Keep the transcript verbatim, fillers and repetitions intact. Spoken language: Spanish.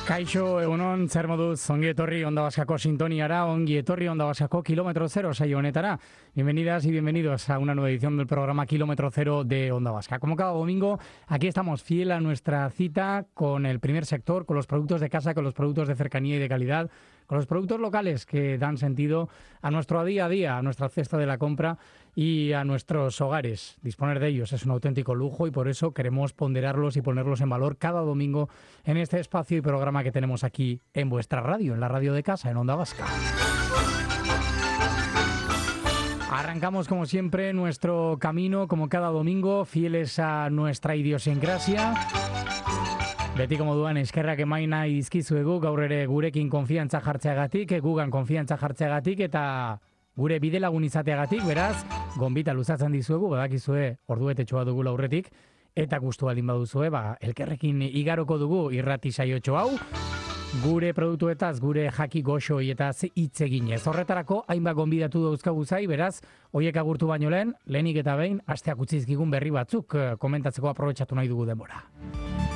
Kaixo, egunon, zer moduz, ongi etorri Onda Baskako sintoniara, ongi etorri Onda Baskako Kilómetro Cero saio honetara. Bienvenidas y bienvenidos a una nueva edición del programa Kilómetro Cero de Onda Vasca. Como cada domingo, aquí estamos fiel a nuestra cita con el primer sector, con los productos de casa, con los productos de cercanía y de calidad, con los productos locales que dan sentido a nuestro día a día, a nuestra cesta de la compra y a nuestros hogares. Disponer de ellos es un auténtico lujo y por eso queremos ponderarlos y ponerlos en valor cada domingo en este espacio y programa que tenemos aquí en vuestra radio, en la radio de casa, en Onda Vasca. Arrancamos como siempre nuestro camino, como cada domingo, fieles a nuestra idiosincrasia. Beti moduan eskerrak emaina dizkizuegu gaur ere gurekin konfiantza jartzeagatik, gugan konfiantza jartzeagatik eta gure bidelagun izateagatik, beraz, gonbita luzatzen dizuegu, badakizue orduetetxoa dugu aurretik, eta gustu baldin baduzue, ba, elkerrekin igaroko dugu irrati saiotxo hau, gure produktuetaz, gure jaki goxoietaz hitz eginez. Horretarako, hainbat gonbidatu dauzkagu zai, beraz, hoiek agurtu baino lehen, lehenik eta behin, asteak utzi dizkigun berri batzuk komentatzeko aprobetxatu nahi dugu denbora.